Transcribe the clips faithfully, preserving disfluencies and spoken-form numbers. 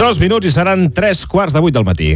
Dos minuts i seran tres quarts de vuit del matí.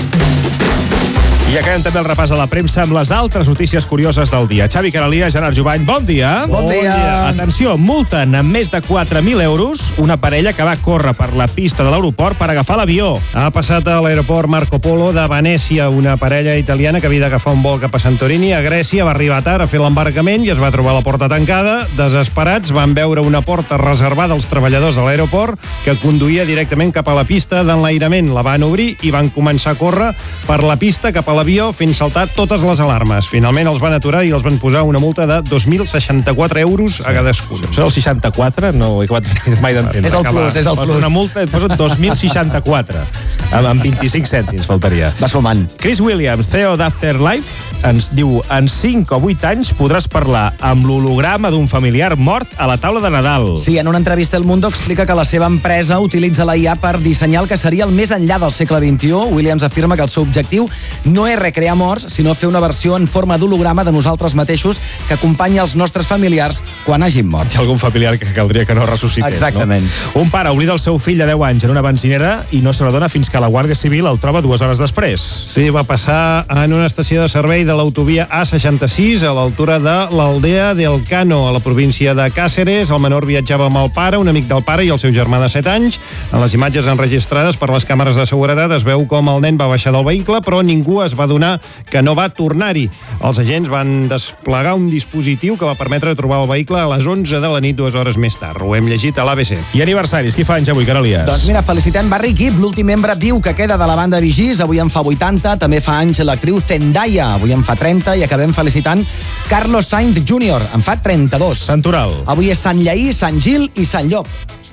I acabem també el repàs a la premsa amb les altres notícies curioses del dia. Xavi Caralia, Gerard Jubany, bon dia. Bon dia. Atenció, multen amb més de quatre mil euros una parella que va córrer per la pista de l'aeroport per agafar l'avió. Ha passat a l'aeroport Marco Polo de Venècia una parella italiana que havia d'agafar un vol cap a Santorini, a Grècia, va arribar tard a fer l'embarcament i es va trobar la porta tancada. Desesperats van veure una porta reservada als treballadors de l'aeroport que conduïa directament cap a la pista d'enlairament. La van obrir i van començar a córrer per la pista cap a l'avió fent saltar totes les alarmes. Finalment els van aturar i els van posar una multa de dos mil seixanta-quatre euros a cadascun. Això del seixanta-quatre no ho he acabat mai d'entendre. És el plus, és el plus. Una multa et posen dos mil seixanta-quatre amb vint-i-cinc cèntims, faltaria. Va sumant. Chris Williams, C E O d'Afterlife, ens diu: en cinc o vuit anys podràs parlar amb l'holograma d'un familiar mort a la taula de Nadal. Sí, en una entrevista al Mundo explica que la seva empresa utilitza la I A per dissenyar el que seria el més enllà del segle vint-i-u. Williams afirma que el seu objectiu no és recrear morts, sinó fer una versió en forma d'holograma de nosaltres mateixos que acompanya els nostres familiars quan hagin mort. Hi ha algun familiar que caldria que no ressuscités, Exactament. No? Un pare oblida el seu fill de deu anys en una benzinera i no se n'adona fins que la Guàrdia Civil el troba dues hores després. Sí, va passar en una estació de servei de l'autovia A seixanta-sis a l'altura de l'Aldea del Cano, a la província de Càceres. El menor viatjava amb el pare, un amic del pare i el seu germà de set anys. En les imatges enregistrades per les càmeres de seguretat es veu com el nen va baixar del vehicle, però ningú es va adonar que no va tornar-hi. Els agents van desplegar un dispositiu que va permetre trobar el vehicle a les onze de la nit, dues hores més tard. Ho hem llegit a l'A B C. I aniversaris, qui fa anys avui, Carolies? Doncs mira, felicitem Barry Gibb, l'últim membre viu que queda de la banda Bee Gees. Avui en fa vuitanta, també fa anys l'actriu Zendaya. Avui en fa trenta i acabem felicitant Carlos Sainz júnior En fa trenta-dos. Santoral. Avui és Sant Lleí, Sant Gil i Sant Llop.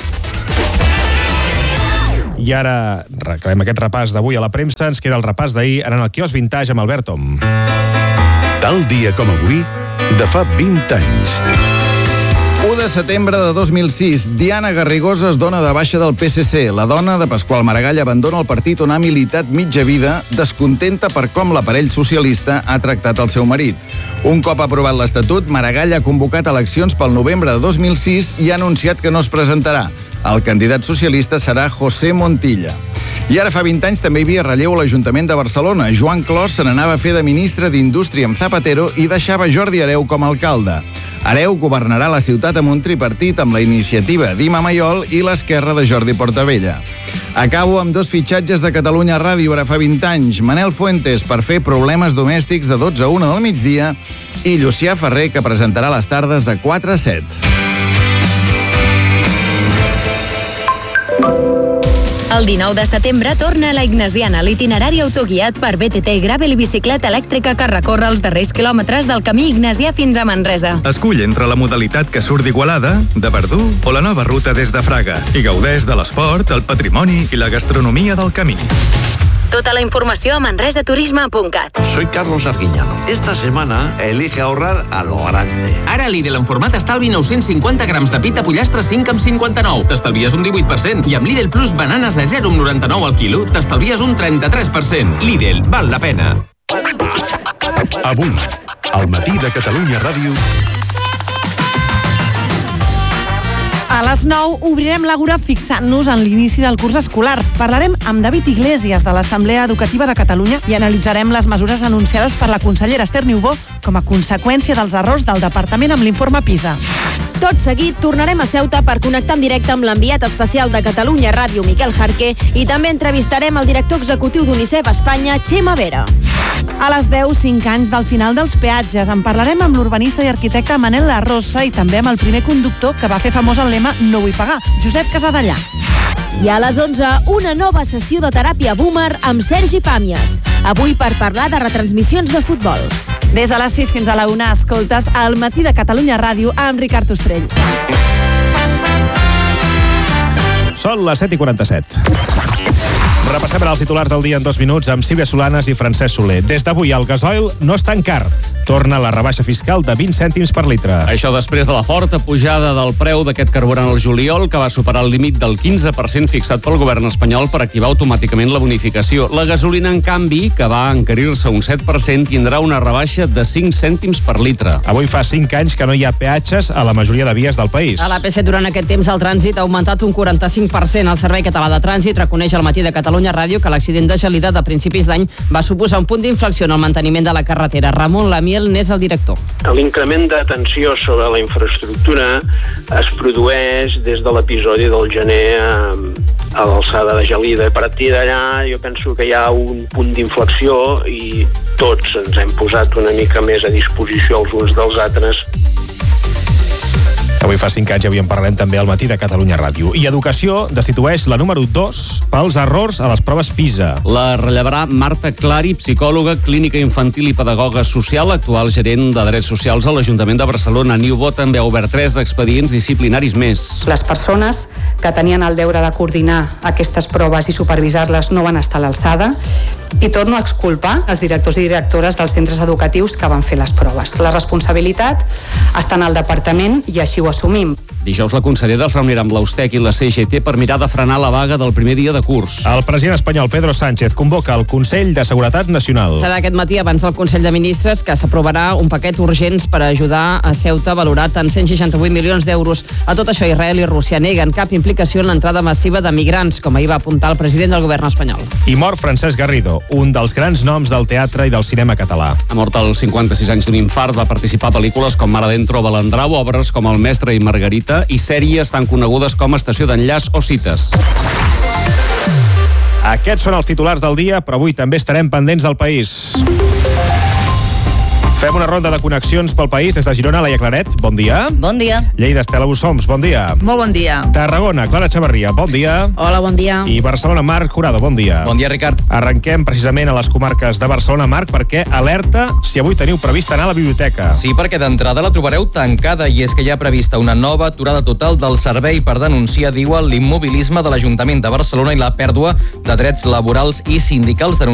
I ara acabem aquest repàs d'avui a la premsa. Ens queda el repàs d'ahir en el quiosc Vintage amb Albert Tom. Tal dia com avui, de fa vint anys. u de setembre de dos mil sis, Diana Garrigosa es dona de baixa del P S C. La dona de Pasqual Maragall abandona el partit on ha militat mitja vida, descontenta per com l'aparell socialista ha tractat el seu marit. Un cop aprovat l'Estatut, Maragall ha convocat eleccions pel novembre de dos mil sis i ha anunciat que no es presentarà. El candidat socialista serà José Montilla. I ara fa vint anys també hi havia relleu a l'Ajuntament de Barcelona. Joan Clos se n'anava a fer de ministre d'Indústria amb Zapatero i deixava Jordi Hereu com a alcalde. Hereu governarà la ciutat amb un tripartit amb la iniciativa d'Ima Mayol i l'Esquerra de Jordi Portabella. Acabo amb dos fitxatges de Catalunya Ràdio ara fa vint anys. Manel Fuentes per fer Problemes domèstics de dotze a una del migdia i Llucià Ferrer que presentarà les tardes de quatre a set. El dinou de setembre torna a la Ignasiana, l'itinerari autoguiat per B T T Gravel i bicicleta elèctrica que recorre els darrers quilòmetres del camí ignasià fins a Manresa. Escull entre la modalitat que surt d'Igualada, de Verdú o la nova ruta des de Fraga i gaudeix de l'esport, el patrimoni i la gastronomia del camí. Tota la informació a manresaturisme punt cat. Soy Carlos Arguiñano. Esta semana elige ahorrar a lo grande. Ara Lidl en format estalvi nou-cents cinquanta grams de pita pollastre cinc amb cinquanta-nou. T'estalvies un divuit per cent. I amb Lidl Plus bananes a zero coma noranta-nou al quilo t'estalvies un trenta-tres per cent. Lidl, val la pena. Avui, al matí de Catalunya Ràdio... A les nou obrirem l'Àgora fixant-nos en l'inici del curs escolar. Parlarem amb David Iglesias de l'Assemblea Educativa de Catalunya i analitzarem les mesures anunciades per la consellera Esther Niubó com a conseqüència dels errors del departament amb l'informe PISA. Tot seguit tornarem a Ceuta per connectar en directe amb l'enviat especial de Catalunya Ràdio, Miquel Jarqué, i també entrevistarem el director executiu d'UNICEF Espanya, Txema Vera. A les deu, cinc anys del final dels peatges. En parlarem amb l'urbanista i arquitecte Manel La Rosa i també amb el primer conductor que va fer famós el lema No vull pagar, Josep Casadellà. I a les onze, una nova sessió de teràpia boomer amb Sergi Pàmies. Avui per parlar de retransmissions de futbol. Des de les sis fins a la una escoltes al matí de Catalunya Ràdio amb Ricard Ostrell. Són les set i quaranta-set. Repassem ara els titulars del dia en dos minuts amb Sílvia Solanes i Francesc Soler. Des d'avui el gasoil no és tan car. Torna la rebaixa fiscal de vint cèntims per litre. Això després de la forta pujada del preu d'aquest carburant al juliol, que va superar el límit del quinze per cent fixat pel govern espanyol per activar automàticament la bonificació. La gasolina, en canvi, que va encarir-se un set per cent, tindrà una rebaixa de cinc cèntims per litre. Avui fa cinc anys que no hi ha peatges a la majoria de vies del país. A l'A P set durant aquest temps el trànsit ha augmentat un quaranta-cinc per cent. El Servei Català de Trànsit reconeix al Matí de Catalunya Ràdio que l'accident de gelida de principis d'any va suposar un punt d'inflexió en el manteniment de la carretera. Ramon Lamiel n'és el director. L'increment de tensió sobre la infraestructura es produeix des de l'episodi del gener a, a l'alçada de gelida. A partir d'allà jo penso que hi ha un punt d'inflexió i tots ens hem posat una mica més a disposició els uns dels altres. Avui fa cinc anys i avui en parlem també al Matí de Catalunya Ràdio. I Educació destitueix la número dos pels errors a les proves PISA. La rellevarà Marta Clari, psicòloga, clínica infantil i pedagoga social, actual gerent de Drets Socials a l'Ajuntament de Barcelona. Niubó també ha obert tres expedients disciplinaris més. Les persones que tenien el deure de coordinar aquestes proves i supervisar-les no van estar a l'alçada i torno a exculpar els directors i directores dels centres educatius que van fer les proves. La responsabilitat està en el departament i així ho assumim. Dijous la consellera es reunirà amb l'Austec i la C G T per mirar de frenar la vaga del primer dia de curs. El president espanyol Pedro Sánchez convoca el Consell de Seguretat Nacional. Serà aquest matí abans del Consell de Ministres que s'aprovarà un paquet urgents per ajudar a Ceuta valorat en cent seixanta-vuit milions d'euros. A tot això Israel i Rússia neguen cap implicació en l'entrada massiva de migrants, com ahir va apuntar el president del govern espanyol. I mor Francesc Garrido, un dels grans noms del teatre i del cinema català. Ha mort als cinquanta-sis anys d'un infart, va participar a pel·lícules com Mar Adentro o Balandrau, obres com El mestre i Margarita i sèries tan conegudes com Estació d'enllaç o Cites. Aquests són els titulars del dia, però avui també estarem pendents del país. Fem una ronda de connexions pel país des de Girona. Laia Claret, bon dia. Bon dia. Lleida, Estela Bussoms, bon dia. Molt bon dia. Tarragona, Clara Xavarria, bon dia. Hola, bon dia. I Barcelona, Marc Jurado, bon dia. Bon dia, Ricard. Arrenquem precisament a les comarques de Barcelona, Marc, perquè alerta si avui teniu previst anar a la biblioteca. Sí, perquè d'entrada la trobareu tancada i és que hi ha prevista una nova aturada total del servei per denunciar, diuen, l'immobilisme de l'Ajuntament de Barcelona i la pèrdua de drets laborals i sindicals.